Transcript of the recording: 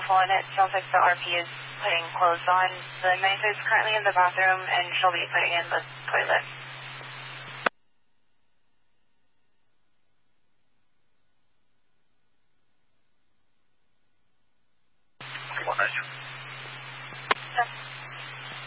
phone. It sounds like the RP is putting clothes on. The knife is currently in the bathroom, and she'll be putting in the toilet.